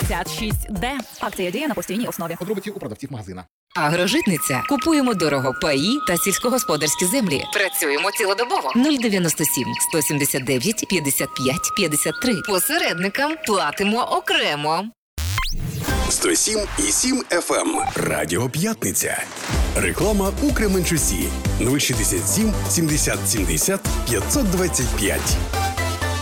56Д. Акція діє на постійній основі. Подробиці у продавців магазина. Агрожитниця. Купуємо дорого паї та сільськогосподарські землі. Працюємо цілодобово. 097 179 55 53. Посередникам платимо окремо. 107,7 FM. Радіо П'ятниця. Реклама у Кременчусі. 067 70 70 525.